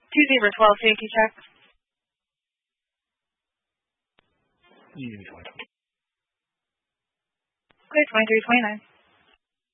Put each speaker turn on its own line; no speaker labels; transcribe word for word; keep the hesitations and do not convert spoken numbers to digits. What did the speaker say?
two zero one two, safety check.
Easy twenty.
Clear twenty-three twenty-nine.